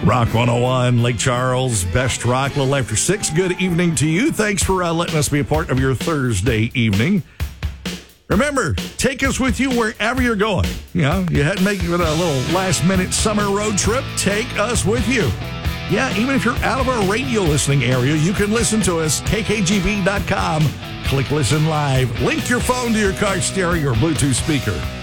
Rock 101, Lake Charles, Best Rock, a little after 6. Good evening to you. Thanks for letting us be a part of your Thursday evening. Remember, take us with you wherever you're going. You know, you had to make it a little last-minute summer road trip. Take us with you. Yeah, even if you're out of our radio listening area, you can listen to us, kkgb.com. Click Listen Live. Link your phone to your car stereo or Bluetooth speaker.